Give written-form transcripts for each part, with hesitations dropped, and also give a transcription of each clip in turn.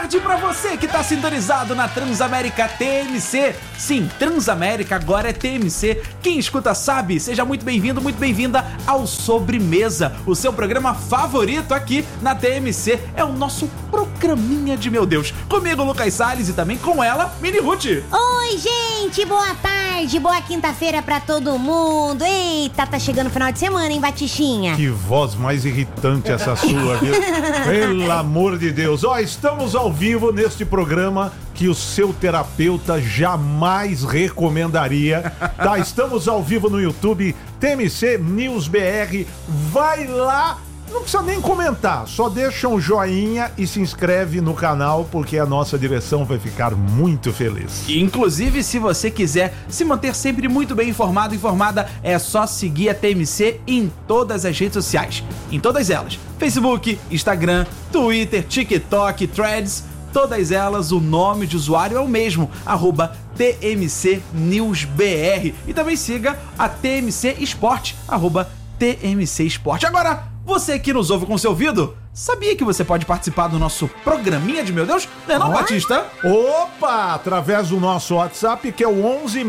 tarde pra você que tá sintonizado na Transamérica TMC. Sim, Transamérica agora é TMC. Quem escuta sabe. Seja muito bem-vindo, muito bem-vinda ao Sobremesa, o seu programa favorito aqui na TMC. É o nosso programinha de meu Deus. Comigo, Lucas Salles, e também com ela, Mini Ruth. Oi, gente, boa tarde, boa quinta-feira pra todo mundo. Eita, tá chegando o final de semana, hein, Batichinha? Que voz mais irritante essa sua, viu? Pelo amor de Deus. Ó, estamos ao vivo neste programa que o seu terapeuta jamais recomendaria. Tá, estamos ao vivo no YouTube, TMC News BR. Vai lá. Não precisa nem comentar, só deixa um joinha e se inscreve no canal, porque a nossa direção vai ficar muito feliz. Inclusive, se você quiser se manter sempre muito bem informado, informada, é só seguir a TMC em todas as redes sociais. Em todas elas. Facebook, Instagram, Twitter, TikTok, Threads, todas elas, o nome de usuário é o mesmo, @TMC News BR. E também siga a TMC Esporte, @TMC Esporte. Agora, você que nos ouve com seu ouvido, sabia que você pode participar do nosso programinha de meu Deus? Não é não, Batista? Opa! Através do nosso WhatsApp, que é o 11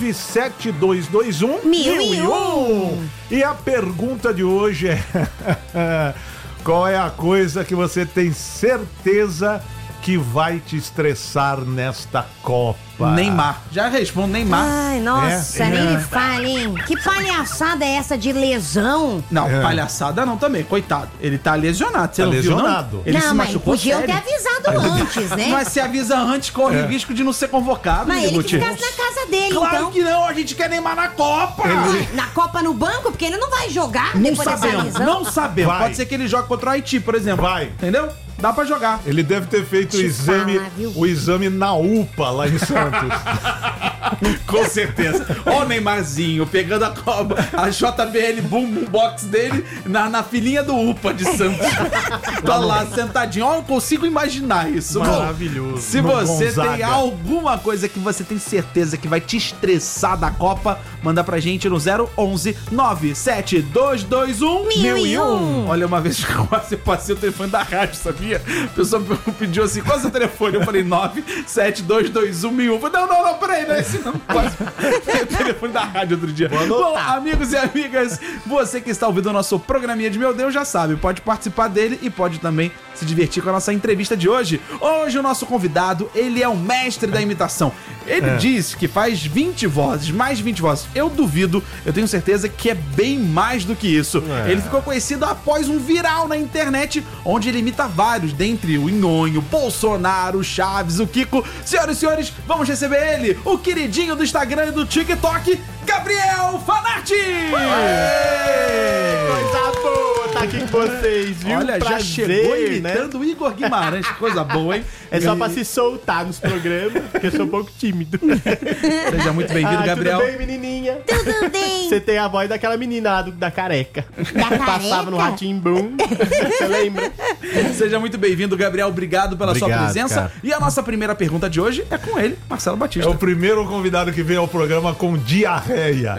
97221 1001. E a pergunta de hoje é: qual é a coisa que você tem certeza que vai te estressar nesta Copa? Neymar. Já respondo, Neymar. Ai, nossa, nem me fale, hein? Que palhaçada é essa de lesão? Não, palhaçada não também, coitado. Ele tá lesionado, você Tá não lesionado. viu, não? Ele não, se mas machucou podiam sério. ter avisado antes, né? Mas se avisa antes, corre risco de não ser convocado, Mas ele Guti. que ficasse na casa dele, Claro então. que não, a gente quer Neymar na Copa. Na Copa no banco, porque ele não vai jogar Não depois dessa sabemos, lesão. não sabemos. Vai. Pode ser que ele jogue contra o Haiti, por exemplo. Vai. Entendeu? Dá pra jogar. Ele deve ter feito Te falar, viu? o exame na UPA lá em Santos. Com certeza. Ó o Neymarzinho pegando a JBL Boom Box dele na filinha do UPA de Santos. Tá lá sentadinho. Ó, eu consigo imaginar isso. Maravilhoso. Bom, se No você Gonzaga. tem alguma coisa que você tem certeza que vai te estressar da Copa, manda pra gente no 011 97221 1001. Olha, uma vez que eu quase passei o telefone da rádio, sabia? A pessoa pediu assim, qual é o seu telefone? Eu falei 97221 Eu falei, não, peraí, não é esse não. Quase o telefone da rádio outro dia. Bom, amigos e amigas, você que está ouvindo o nosso programinha de meu Deus já sabe, pode participar dele e pode também se divertir com a nossa entrevista de hoje. Hoje o nosso convidado, ele é um mestre da imitação. Ele diz que faz 20 vozes, mais de 20 vozes. Eu duvido, eu tenho certeza que é bem mais do que isso. Ele ficou conhecido após um viral na internet, onde ele imita vários, dentre o Nhonho, Bolsonaro, Chaves, o Kiko. Senhoras e senhores, vamos receber ele, o queridinho do Instagram e do TikTok, Gabriel Fanarti! Coisa boa, tá aqui com vocês, viu? Olha, já Prazer, chegou né? imitando o Igor Guimarães, que coisa boa, hein? É só pra se soltar nos programas, porque eu sou um pouco tímido. Seja muito bem-vindo, Gabriel. Tudo bem, menininha? Tudo bem. Você tem a voz daquela menina da careca. Da Passava no careca? Rá-Tim-Bum. Você lembra? Seja muito bem-vindo, Gabriel. Obrigado pela sua Obrigado, presença. cara. E a nossa primeira pergunta de hoje é com ele, Marcelo É Batista. o primeiro convidado que vem ao programa com diarreia.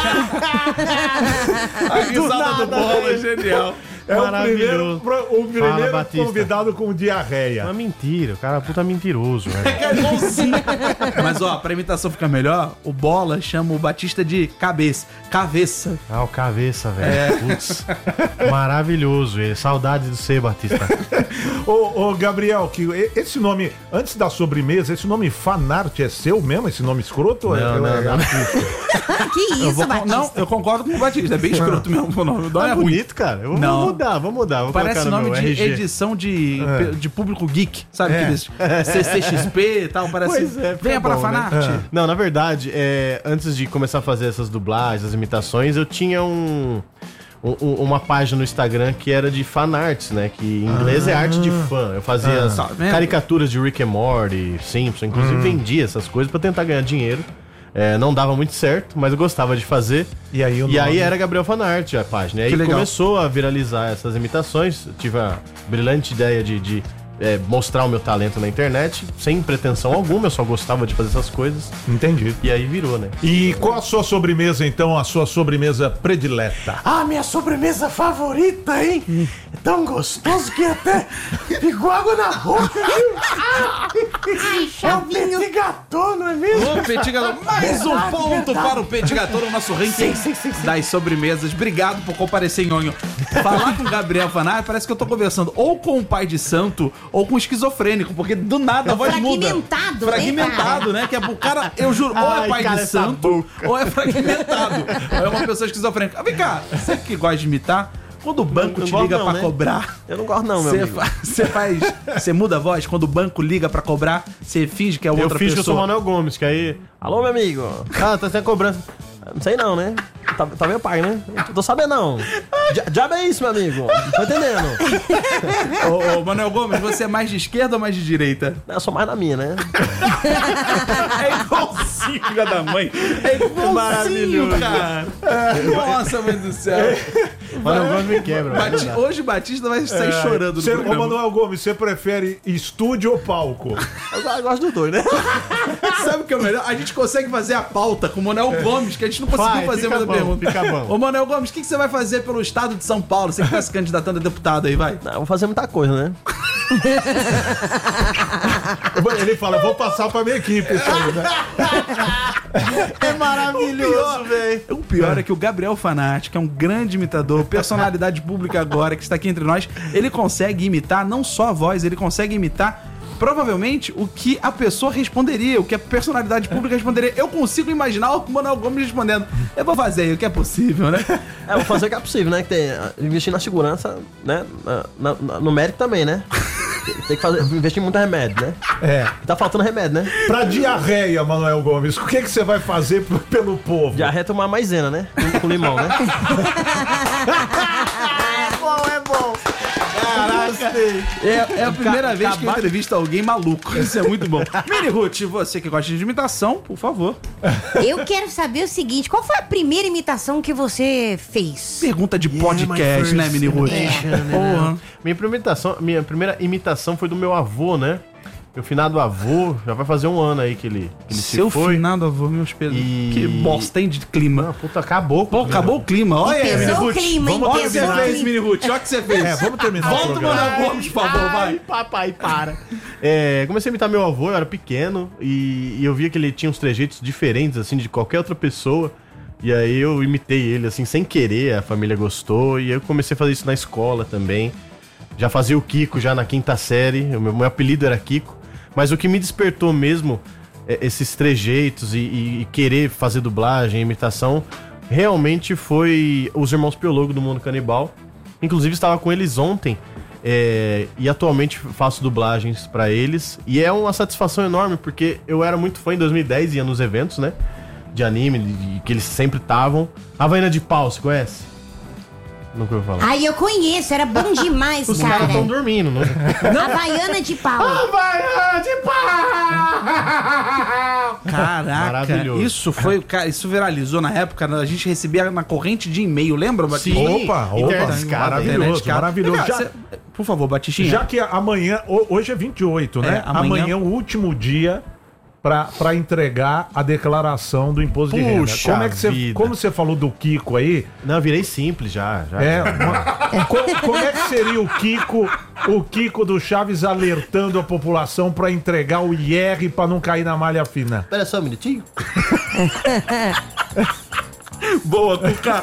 A risada do nada, Bola é velho. genial. É o Maravilhoso. primeiro Fala, Batista. convidado com diarreia. Uma mentira, o cara é puta mentiroso, velho. É bonzinho. Mas ó, pra imitação ficar melhor, o Bola chama o Batista de cabeça. Ah, o cabeça, velho. Putz. Maravilhoso ele. Saudades do C, Batista. Ô, Gabriel, que esse nome, antes da sobremesa, esse nome Fanart é seu mesmo? Esse nome escroto? ou Não, é não. artista? Que isso, Batista? Não, eu concordo com o Batista. É bem escroto mesmo o nome. O nome É é ruim. bonito, cara. Eu Não. vou mudar. Vou Parece colocar no nome meu de RG. edição de público geek, sabe? É. Aqueles CCXP e tal, parece. Pois é, fica Venha pra bom, né? Fanart. Não, na verdade, antes de começar a fazer essas dublagens, as imitações, eu tinha uma página no Instagram que era de fanarts, né? Que em inglês é arte de fã. Eu fazia Tá vendo? caricaturas de Rick and Morty, Simpson, inclusive vendia essas coisas pra tentar ganhar dinheiro. Não dava muito certo, mas eu gostava de fazer. E aí, Era Gabriel Fanart a página. E aí Que legal. começou a viralizar essas imitações. Eu tive a brilhante ideia de mostrar o meu talento na internet, sem pretensão alguma, eu só gostava de fazer essas coisas. Entendi. E aí virou, né? E qual a sua sobremesa, então, a sua sobremesa predileta? Ah, minha sobremesa favorita, hein? É tão gostoso que até ficou água na boca, viu? Ai, Chavinho. Petit gâteau, não é mesmo? Ô, Petit Gâteau, mais um ponto para o Petit Gâteau no nosso ranking Sim. das sobremesas. Obrigado por comparecer, Nhonho. Falar com o Gabriel Fanari parece que eu tô conversando ou com o pai de santo ou com o esquizofrênico, porque do nada a voz muda. Fragmentado, né, Fragmentado, né? Que é o cara, eu juro, ou é Ai, pai cara, de essa santo, ou é fragmentado. Ou é uma pessoa esquizofrênica. Vem cá, você que gosta de imitar, quando o banco Não te gosto liga não, pra né? cobrar... Eu não gosto não, meu amigo. Você muda a voz quando o banco liga pra cobrar, você finge que é outra Eu fiz que eu sou o pessoa. Manuel Gomes, que aí... Alô, meu amigo. Ah, tá sem cobrança. Não sei não, né? Tá meu pai, né? Tô sabendo não. Diabo é isso, meu amigo. Não tô entendendo. Ô, Manuel Gomes, você é mais de esquerda ou mais de direita? Eu sou mais na minha, né? É igualzinho, filha da mãe. É igualzinho, Maravilhoso. cara. Nossa, mãe do céu. Manuel Gomes me quebra. Hoje o Batista vai sair chorando no Ô, programa. Manuel Gomes, você prefere estúdio ou palco? Eu gosto dos dois, né? Sabe o que é o melhor? A gente consegue fazer a pauta com o Manuel Gomes, que a gente não conseguiu Vai, fazer fica mais a bom, pergunta. fica bom. Ô, Manuel Gomes, o que você vai fazer pelo estado de São Paulo? Você que tá se candidatando a deputado aí, vai. Não, vou fazer muita coisa, né? Ele fala, vou passar pra minha equipe isso aí, né? É maravilhoso, velho. O pior é que o Gabriel Fanati, que é um grande imitador, personalidade pública agora, que está aqui entre nós, ele consegue imitar não só a voz, ele consegue imitar provavelmente o que a pessoa responderia, o que a personalidade pública responderia. Eu consigo imaginar o Manuel Gomes respondendo. Eu vou fazer aí o que é possível, né? Vou fazer o que é possível, né? Que tem, investir na segurança, né? No médico também, né? Tem que investir em muito remédio, né? É. Tá faltando remédio, né? Pra diarreia, Manuel Gomes, o que você vai fazer pelo povo? Diarreia é tomar maisena, né? Com limão, né? É bom. Caraca! É a primeira vez que eu entrevisto alguém maluco. Isso é muito bom. Mini Ruth, você que gosta de imitação, por favor. Eu quero saber o seguinte, qual foi a primeira imitação que você fez? Pergunta de podcast, né, Mini Ruth? Porra. Minha primeira imitação foi do meu avô, né? Meu finado avô, já vai fazer um ano aí que ele Seu se foi. finado avô, meus pesos. E- Que bosta, hein, de clima. Puta, acabou. Pô, acabou o clima. Olha aí, Mini Pesou o Ruth. clima, hein? Olha o que você Pesou o fez, clima. Mini Ruth. Olha o que você fez. Vamos terminar o Volta o programa. Manuel Gomes, por favor, vai. Papai, para. Comecei a imitar meu avô, eu era pequeno, e eu via que ele tinha uns trejeitos diferentes, assim, de qualquer outra pessoa. E aí eu imitei ele, assim, sem querer, a família gostou, e aí eu comecei a fazer isso na escola também. Já fazia o Kiko já na 5ª série, o meu apelido era Kiko. Mas o que me despertou mesmo, esses trejeitos e querer fazer dublagem, imitação, realmente foi os Irmãos Piologo do Mundo Canibal. Inclusive estava com eles ontem e atualmente faço dublagens pra eles. E é uma satisfação enorme, porque eu era muito fã em 2010, ia nos eventos, né? De anime, que eles sempre estavam. Havaiana de Pau, você conhece? Nunca ouviu falar. Ai, eu conheço, era bom demais, Os cara. caras estão dormindo, né? Havaiana de pau. Havaiana de Pau! Caraca, Maravilhoso. isso viralizou na época, a gente recebia na corrente de e-mail, lembra, Batista? Sim. Opa, Internet escada, maravilhoso, Internet, cara. maravilhoso. Vem cá, Já- por favor, Batistinha. Já que amanhã, hoje é 28, né? amanhã- Amanhã é o último dia pra entregar a declaração do imposto de renda. Puxa vida. Como você falou do Kiko aí, Não, eu virei simples já. como é que seria o Kiko do Chaves alertando a população pra entregar o IR pra não cair na malha fina? Espera só um minutinho. Boa, Cuca.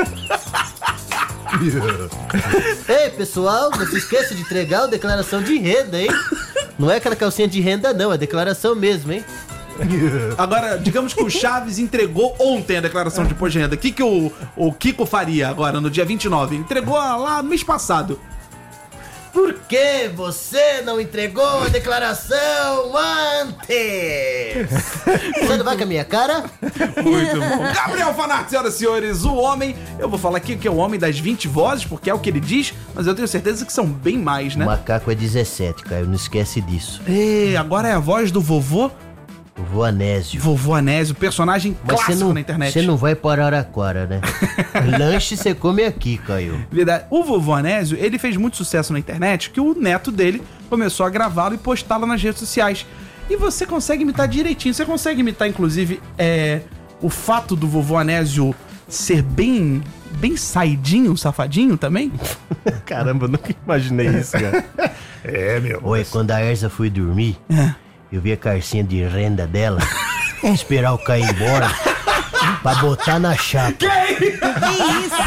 Ei, pessoal, não se esqueça de entregar a declaração de renda, hein? Não é aquela calcinha de renda, não, é declaração mesmo, hein? Agora, digamos que o Chaves entregou ontem a declaração de imposto de renda. O que o Kiko faria agora, no dia 29? Entregou lá no mês passado. Por que você não entregou a declaração antes? Você não vai com a minha cara? Muito bom. Gabriel Fanart, senhoras e senhores, o homem... Eu vou falar aqui que é o homem das 20 vozes, porque é o que ele diz, mas eu tenho certeza que são bem mais, né? O macaco é 17, Caio, não esquece disso. E agora é a voz do vovô Vovô Anésio. Vovô Anésio, personagem clássico na internet. Você não vai para Araraquara, né? Lanche você come aqui, Caio. Verdade. O Vovô Anésio, ele fez muito sucesso na internet, que o neto dele começou a gravá-lo e postá-lo nas redes sociais. E você consegue imitar direitinho. Você consegue imitar, inclusive, o fato do Vovô Anésio ser bem saidinho, safadinho também? Caramba, eu nunca imaginei isso, cara. Meu. Oi, quando a Erza foi dormir, eu vi a carcinha de renda dela, esperar o Caio ir embora, pra botar na chapa. Que isso?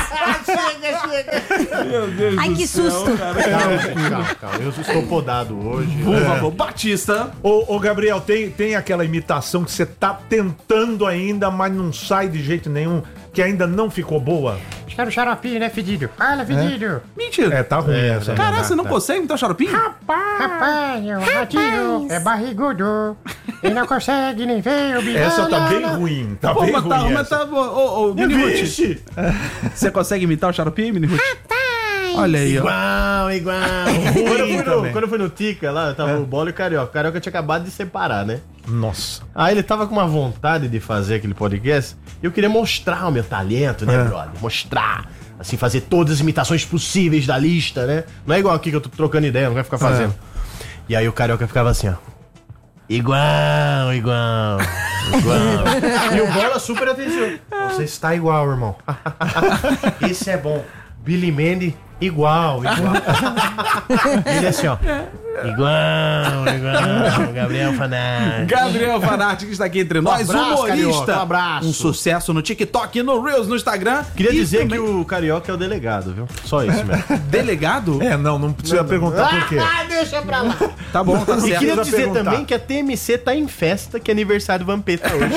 Meu Deus Ai, que susto. Calma, eu estou podado hoje. Por favor, Batista. Ô, Gabriel, tem aquela imitação que você tá tentando ainda, mas não sai de jeito nenhum, que ainda não ficou boa? Quero xaropinho, né, fedido? Fala, fedido. Mentira. Tá ruim essa. Caraca, você não consegue imitar o Xaropinho? Rapaz, o ratinho é barrigudo. Ele não consegue nem ver o bicho. Essa tá bem ruim. Tá bem ruim essa. Ô, Mini Ruth. Você consegue imitar o Xaropinho, Mini Ruth? Olha aí, ó. Igual. Quando eu fui no Tica lá, tava o Bola e o Carioca. O Carioca tinha acabado de separar, né? Nossa. Aí ele tava com uma vontade de fazer aquele podcast e eu queria mostrar o meu talento, né, brother? Mostrar, assim, fazer todas as imitações possíveis da lista, né? Não é igual aqui que eu tô trocando ideia, não vai ficar fazendo. E aí o Carioca ficava assim, ó. Igual. E o Bola super atenção. Você está igual, irmão. Esse é bom. Billy Mandy, igual. Ele assim, ó. Igual. Gabriel Fanati. Gabriel Fanati, que está aqui entre nós, abraço, humorista. Carioca, um abraço. Um sucesso no TikTok, no Reels, no Instagram. Queria E dizer também- que o Carioca é o delegado, viu? Só isso mesmo. Delegado? Não precisa perguntar por quê. Deixa pra lá. Tá bom, tá E certo. queria Precisa dizer perguntar. também que a TMC tá em festa, que é aniversário do Vampeta hoje.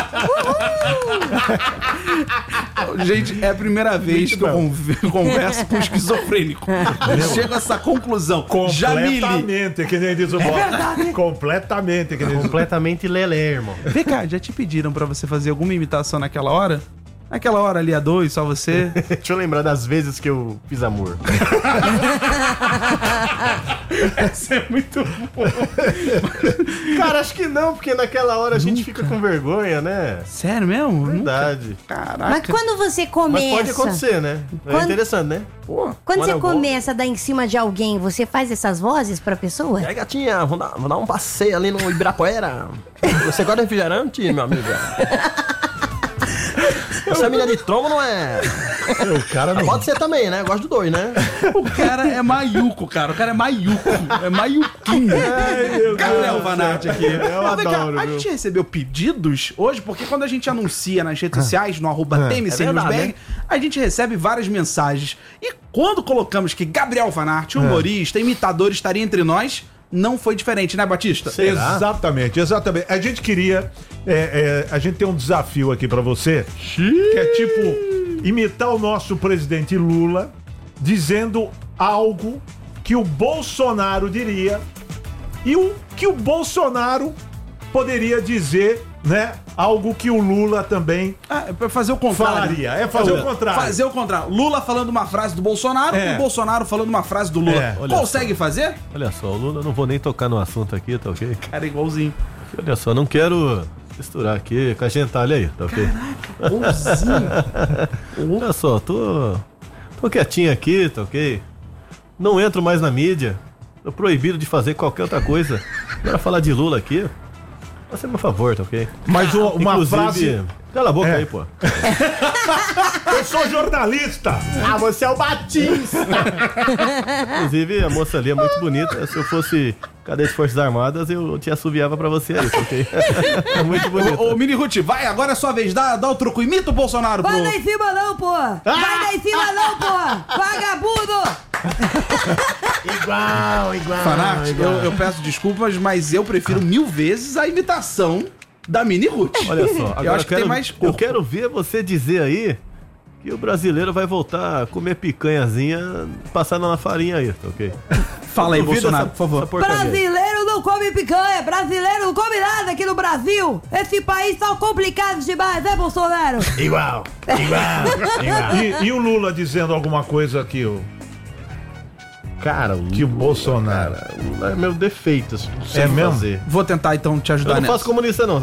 Gente, é a primeira vez que eu converso com um esquizofrênico. Chego a essa conclusão. Jamile. Completamente, que nem diz o Bola. Completamente, que nem diz o Completamente lelé, irmão. Vem cá, já te pediram pra você fazer alguma imitação naquela hora? Naquela hora ali a dois, só você? Deixa eu lembrar das vezes que eu fiz amor. Essa é muito bom. Cara, acho que não, porque naquela hora a gente fica com vergonha, né? Sério mesmo? Verdade. Caraca. Mas quando você começa... Mas pode acontecer, né? É Quando- interessante, né? Pô. Quando você eu vou- começa a dar em cima de alguém, você faz essas vozes pra pessoa? E aí, gatinha, vou dar um passeio ali no Ibirapuera. Você gosta de refrigerante, meu amigo? Você é menina de trombo, não é? O cara não. Pode ser também, né? Eu gosto do dois, né? O cara é maiuco, cara. O cara é maiuco. É maiuquinho. Gabriel Vanatti aqui. Mas vem cá, adoro, a viu? gente recebeu pedidos hoje, porque quando a gente anuncia nas redes sociais, no @TMC É verdade, Newsberg, né? a gente recebe várias mensagens. E quando colocamos que Gabriel Vanatti, humorista, imitador, estaria entre nós, não foi diferente, né, Batista? Será? Exatamente. A gente queria. A gente tem um desafio aqui pra você. Que é tipo imitar o nosso presidente Lula dizendo algo que o Bolsonaro diria e o que o Bolsonaro poderia dizer, né? Algo que o Lula também É pra fazer o contrário. falaria. É fazer o contrário. Fazer o contrário. Lula falando uma frase do Bolsonaro É. e o Bolsonaro falando uma frase do Lula. Olha Consegue fazer? Olha só, o Lula, não vou nem tocar no assunto aqui, tá ok? Cara, igualzinho. Olha só, não quero misturar aqui com a gentalha aí, tá ok? Olha só, tô quietinho aqui, tá ok? Não entro mais na mídia. Tô proibido de fazer qualquer outra coisa. Agora falar de Lula aqui, faça meu favor, tá ok? Mas uma Inclusive, frase. cala a boca É. aí, pô. Eu sou jornalista! Ah, você é o Batista! Inclusive, a moça ali é muito bonita. Se eu fosse cadete de Forças Armadas, eu te assoviava pra você aí, ok? É muito bonita. Ô, Mini Ruth, vai, agora é sua vez. Dá o truco. Imita o Bolsonaro pro... Vai dar em cima não, pô! Vai dar em cima não, pô! Vagabundo! Igual. Fanati, eu peço desculpas, mas eu prefiro 1000 vezes a imitação da Mini Ruth. Olha só, agora eu acho que tem mais eu corpo. quero ver você dizer aí que o brasileiro vai voltar a comer picanhazinha passada na farinha aí, tá ok? Fala aí, Duvida Bolsonaro, essa- por favor. essa porcaria aí. Brasileiro não come picanha, brasileiro não come nada aqui no Brasil. Esse país tá complicado demais, né, Bolsonaro? Igual. E o Lula dizendo alguma coisa aqui, ó. Cara, que o Bolsonaro. É meu defeito, assim, não sei É mesmo? fazer. Vou tentar então te ajudar Eu não nessa. faço comunista, não.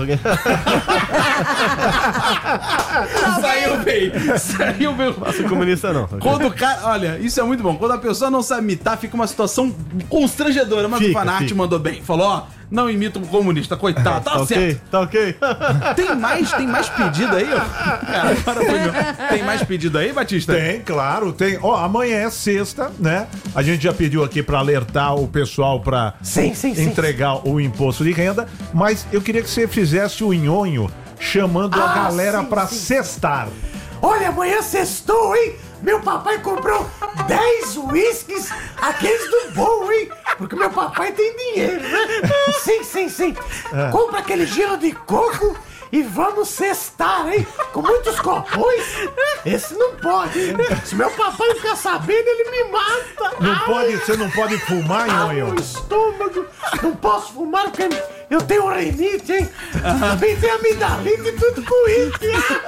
Saiu bem. Faço comunista, não. Quando o cara. Olha, isso é muito bom. Quando a pessoa não sabe imitar, fica uma situação constrangedora. Mas o Fanart fica. mandou bem. Falou, ó, não imita um comunista, coitado. Tá certo. Tá ok? Tem mais pedido aí, ó? Cara, agora foi meu. Tem mais pedido aí, Batista? Tem, claro, tem. Ó, amanhã é sexta, né? A gente já pediu aqui pra alertar o pessoal pra entregar o imposto de renda, mas eu queria que você fizesse o nhonho chamando a galera pra sextar. Olha, amanhã sextou, hein? Meu papai comprou 10 uísques, aqueles do bom, hein? Porque meu papai tem dinheiro, né? Sim. Compra aquele gelo de coco e vamos sextar, hein? Com muitos copões. Esse não pode, hein? Se meu papai ficar sabendo, ele me mata. Não pode, você não pode fumar, Meu nhonho? estômago. Não posso fumar porque eu tenho rinite, hein? Também tenho amidalite e tudo com isso.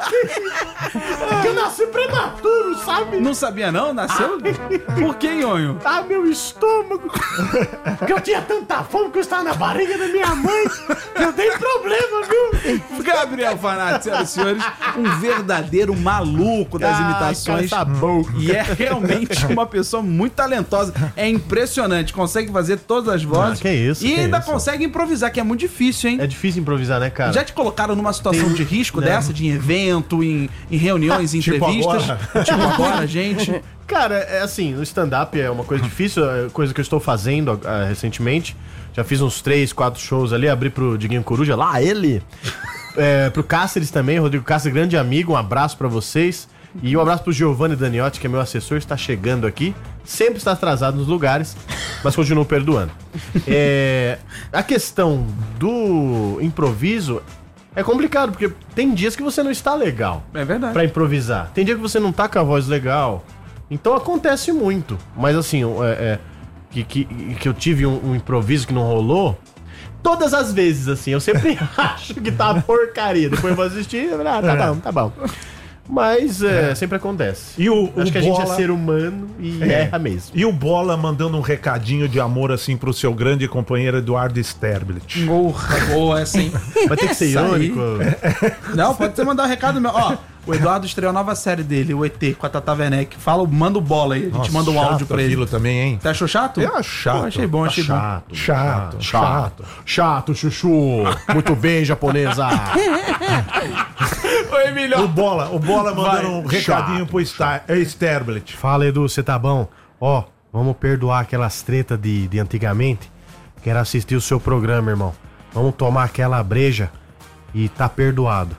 Porque eu nasci prematuro, sabe? Não sabia não? Nasceu? Por que, Nhonho? Ah, meu estômago. Porque eu tinha tanta fome que eu estava na barriga da minha mãe que eu dei problema, viu? Gabriel Fanart, senhoras e senhores, um verdadeiro maluco das imitações. Cara, tá bom. E é realmente uma pessoa muito talentosa. É impressionante. Consegue fazer todas as vozes. que isso, E que ainda isso. consegue improvisar, que é muito difícil, hein? É difícil improvisar, né, cara? Já te colocaram numa situação de risco dessa, de evento, em reuniões, em Tipo entrevistas? agora. Tipo agora, gente. Cara, é assim, o stand-up é uma coisa difícil, é coisa que eu estou fazendo recentemente. Já fiz uns 3, 4 shows ali, abri pro Diguinho Coruja, lá ele. Pro Cáceres também, Rodrigo Cáceres, grande amigo, um abraço pra vocês. E um abraço pro Giovanni Daniotti, que é meu assessor, está chegando aqui. Sempre está atrasado nos lugares, mas continuo perdoando. A questão do improviso é complicado, porque tem dias que você não está legal É verdade. pra improvisar. Tem dia que você não tá com a voz legal. Então acontece muito. Mas assim, que eu tive um improviso que não rolou. Todas as vezes, assim, eu sempre acho que tá uma porcaria. Depois eu vou assistir, tá bom. Mas sempre acontece. E Acho que a gente é Bola- ser humano e erra mesmo. E o Bola mandando um recadinho de amor assim pro seu grande companheiro Eduardo Sterblit. Boa, essa, hein? Vai ter que ser irônico. Não, pode você mandar um recado meu. Ó, o Eduardo estreou a nova série dele, o ET, com a Tata Werneck. Manda o bola aí, a gente manda um áudio pra ele. aquilo também, hein? Você achou chato? Eu acho chato. Pô, achei bom, achei bom. Chato, chuchu. Muito bem, japonesa. Ô, Emílio. O Bola mandando Vai. um recadinho pro Sterblit. Fala, Edu, você tá bom? Ó, vamos perdoar aquelas tretas de antigamente. Quero assistir o seu programa, irmão. Vamos tomar aquela breja e tá perdoado.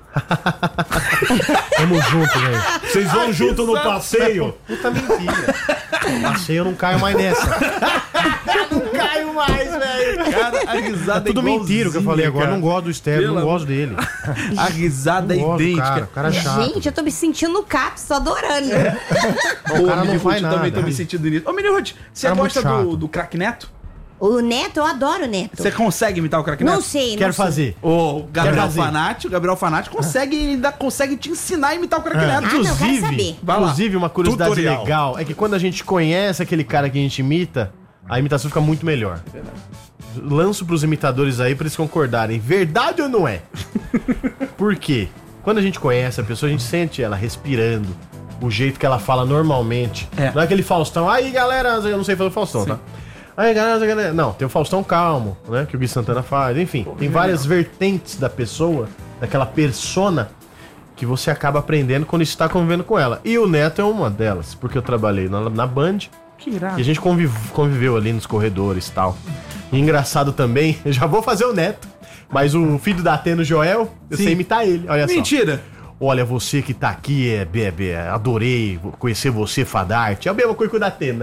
Tamo junto, velho. Vocês vão junto no passeio? Puta mentira. Passeio, eu não caio mais nessa. Não caio mais, velho. Cara, a risada Tudo mentira o que eu falei agora. Eu não gosto do Sterling, Pelo não gosto dele. A risada é Não gosto do idêntica. cara, o cara é chato. Gente, eu tô me sentindo no CAPS, tô adorando. O cara não faz Eu também nada. tô me sentindo nisso. Ô, Menino Ruth, você Cara, muito gosta chato. do Craque Neto? O Neto, eu adoro o Neto. Você consegue imitar o Craque Neto? Não sei, Quero não sei. fazer. O Gabriel fazer. Fanati ainda consegue te ensinar a imitar o Craque Neto. Ah, não, quero saber. Vai lá. Inclusive, uma curiosidade Tutorial. legal é que quando a gente conhece aquele cara que a gente imita, a imitação fica muito melhor. Lanço pros imitadores aí pra eles concordarem. Verdade ou não é? Por quê? Quando a gente conhece a pessoa, a gente sente ela respirando, o jeito que ela fala normalmente. É. Não é aquele Faustão. Aí, galera, eu não sei fazer o Faustão, tá? Aí, galera. Não, tem o Faustão calmo, né? Que o Gui Santana faz. Enfim, tem várias vertentes da pessoa, daquela persona, que você acaba aprendendo quando está convivendo com ela. E o Neto é uma delas, porque eu trabalhei na Band. Que irado. E a gente conviveu ali nos corredores e tal. E engraçado também, eu já vou fazer o Neto, mas o filho da Atena, o Joel, eu sei imitar ele. Olha só. Mentira. Olha, você que tá aqui, adorei conhecer você, Fadarte. É a mesma coisa que o da Atena.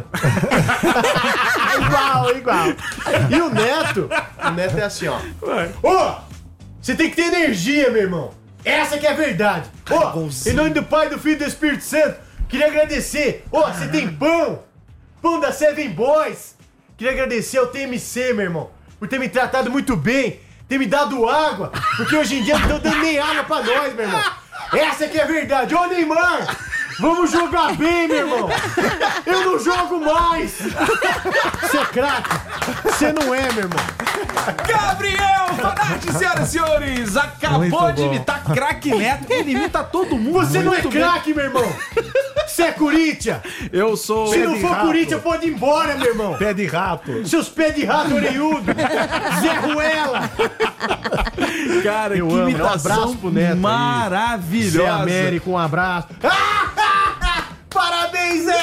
igual. E o Neto é assim, ó. Ô, você tem que ter energia, meu irmão. Essa que é a verdade. Ô, em nome do Pai, do Filho e do Espírito Santo, queria agradecer. Ô, você tem pão da Seven Boys. Queria agradecer ao TMC, meu irmão, por ter me tratado muito bem, ter me dado água, porque hoje em dia não estão dando nem água pra nós, meu irmão. Essa que é a verdade. Ô, Neymar, Vamos jogar bem, meu irmão. Eu não jogo mais. Você é craque. Você não é, meu irmão. Gabriel Fanati, senhoras e senhores, acabou Muito de bom. imitar craque Neto. Ele imita todo mundo. Você não é muito bem. craque, meu irmão. Você é Corinthians. Eu sou... Se não de for rato. Corinthians, pode ir embora, meu irmão. Pé de rato. Seus pés de rato orelhudo. Zé Ruela. Cara, Eu que amo. imitação Um abraço pro Neto aí. maravilhosa. Zé Américo, um abraço. Parabéns, Zé.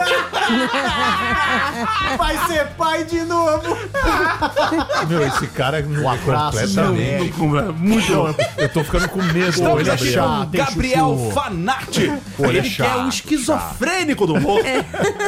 Vai ser pai de novo. Meu, esse cara é abraço, completamente. Muito bom. Eu tô ficando com medo. Estamos Olha, aqui Gabriel. com tem Gabriel chuchu. Fanati. Olha, Ele que é o chato, esquizofrênico do humor.